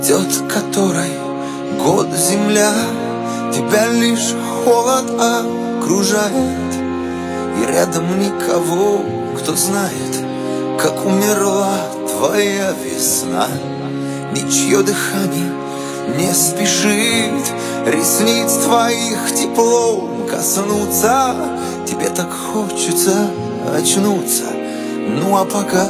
Идет которой год земля, тебя лишь холод окружает, и рядом никого, кто знает, как умерла твоя весна. Ничье дыхание не спешит ресниц твоих теплом коснуться. Тебе так хочется очнуться, ну а пока.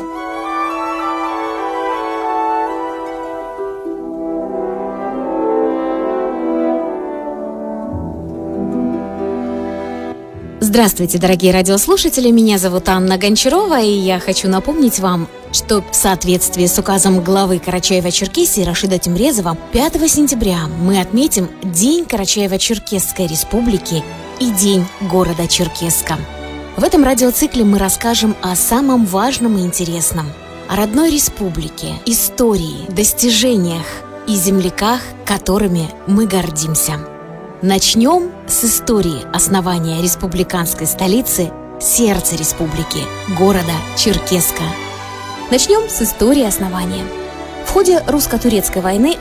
Здравствуйте, дорогие радиослушатели, меня зовут Анна Гончарова, и я хочу напомнить вам, что в соответствии с указом главы Карачаево-Черкесии Рашида Тимрезова 5 сентября мы отметим День Карачаево-Черкесской Республики и День города Черкесска. В этом радиоцикле мы расскажем о самом важном и интересном, о родной республике, истории, достижениях и земляках, которыми мы гордимся. Начнем с истории основания республиканской столицы, сердца республики, города Черкесска. Начнем с истории основания. В ходе русско-турецкой войны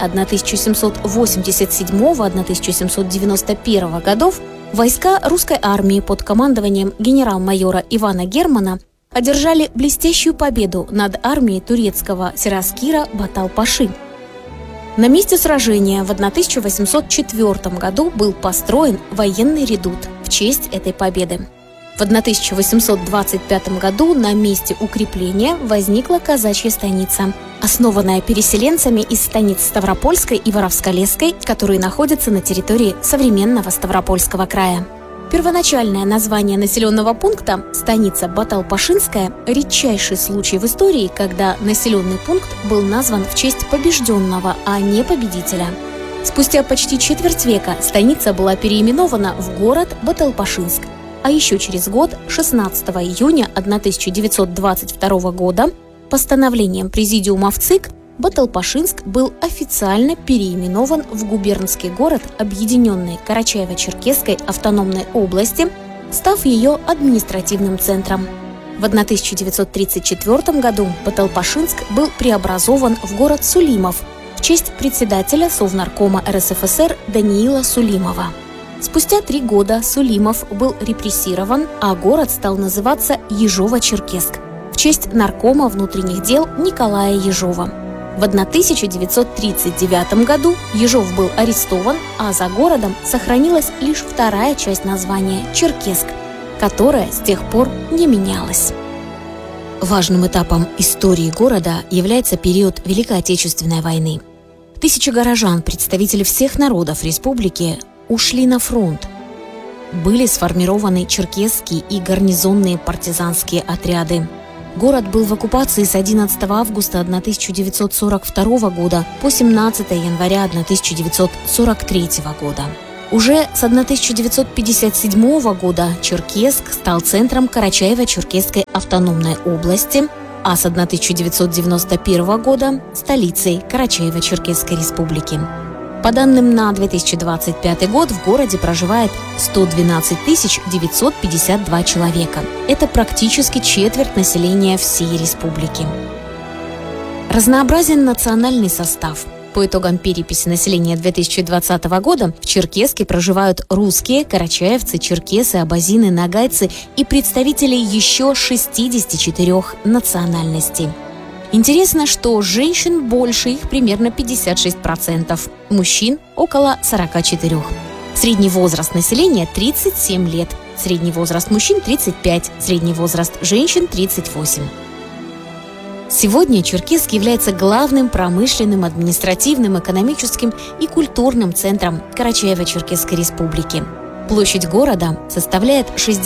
1787-1791 годов войска русской армии под командованием генерал-майора Ивана Германа одержали блестящую победу над армией турецкого сираскира Батал-паши. На месте сражения в 1804 году был построен военный редут в честь этой победы. В 1825 году на месте укрепления возникла казачья станица, основанная переселенцами из станиц Ставропольской и Воровсколесской, которые находятся на территории современного Ставропольского края. Первоначальное название населенного пункта – станица Батал-Пашинская – редчайший случай в истории, когда населенный пункт был назван в честь побежденного, а не победителя. Спустя почти четверть века станица была переименована в город Батал-Пашинск, а еще через год, 16 июня 1922 года, постановлением Президиума ВЦИК Батал-Пашинск был официально переименован в губернский город Объединенной Карачаево-Черкесской автономной области, став ее административным центром. В 1934 году Батал-Пашинск был преобразован в город Сулимов в честь председателя Совнаркома РСФСР Даниила Сулимова. Спустя 3 года Сулимов был репрессирован, а город стал называться Ежово-Черкесск в честь наркома внутренних дел Николая Ежова. В 1939 году Ежов был арестован, а за городом сохранилась лишь вторая часть названия – Черкесск, которая с тех пор не менялась. Важным этапом истории города является период Великой Отечественной войны. Тысячи горожан, представители всех народов республики, ушли на фронт. Были сформированы черкесские и гарнизонные партизанские отряды. Город был в оккупации с 11 августа 1942 года по 17 января 1943 года. Уже с 1957 года Черкесск стал центром Карачаево-Черкесской автономной области, а с 1991 года – столицей Карачаево-Черкесской республики. По данным на 2025 год в городе проживает 112 952 человека. Это практически четверть населения всей республики. Разнообразен национальный состав. По итогам переписи населения 2020 года в Черкесске проживают русские, карачаевцы, черкесы, абазины, нагайцы и представители еще 64 национальностей. Интересно, что женщин больше, их примерно 56%, мужчин около 44%. Средний возраст населения 37 лет, средний возраст мужчин 35, средний возраст женщин 38. Сегодня Черкесск является главным промышленным, административным, экономическим и культурным центром Карачаево-Черкесской республики. Площадь города составляет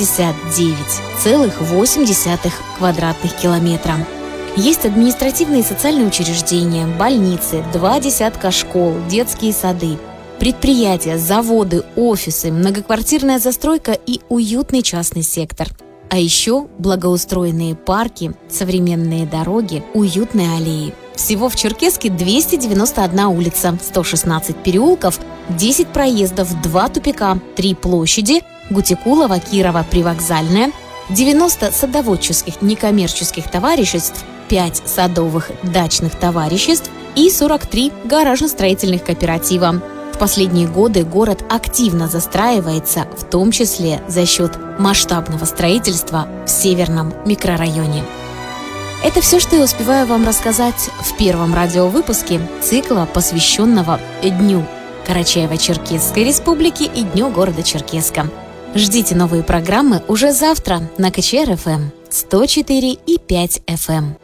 69,8 квадратных километра. Есть административные и социальные учреждения, больницы, 2 десятка школ, детские сады, предприятия, заводы, офисы, многоквартирная застройка и уютный частный сектор. А еще благоустроенные парки, современные дороги, уютные аллеи. Всего в Черкесске 291 улица, 116 переулков, 10 проездов, 2 тупика, 3 площади – Гутикулова, Кирова, Привокзальная, 90 садоводческих некоммерческих товариществ, 5 садовых дачных товариществ, и 43 гаражно-строительных кооператива. В последние годы город активно застраивается, в том числе за счет масштабного строительства в Северном микрорайоне. Это все, что я успеваю вам рассказать в первом радиовыпуске цикла, посвященного Дню Карачаево-Черкесской Республики и Дню города Черкесска. Ждите новые программы уже завтра на КЧР-ФМ 104,5 FM.